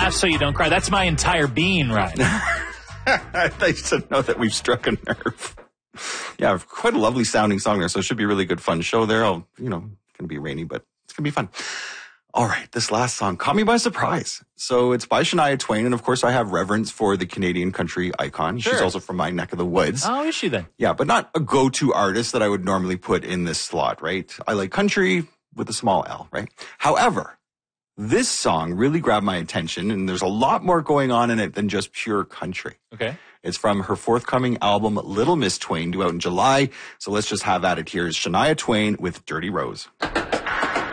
laugh so you don't cry. That's my entire being, Ryan. I thought you said no, that we've struck a nerve. Yeah, quite a lovely sounding song there, so it should be a really good fun show there. It's going to be rainy, but it's going to be fun. All right, this last song caught me by surprise. So it's by Shania Twain, and of course I have reverence for the Canadian country icon. Sure. She's also from my neck of the woods. Oh, is she then? Yeah, but not a go-to artist that I would normally put in this slot, right? I like country with a small L, right? However, this song really grabbed my attention, and there's a lot more going on in it than just pure country. Okay. It's from her forthcoming album, Little Miss Twain, due out in July. So let's just have at it. Here's Shania Twain with Dirty Rose.